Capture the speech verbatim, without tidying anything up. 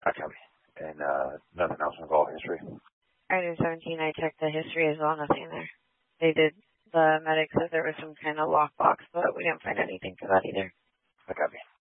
I copy. And uh, nothing else involved history? Item seventeen, I checked the history as well, nothing there. They did, the medic said there was some kind of lockbox, but we didn't find anything for that either. I copy.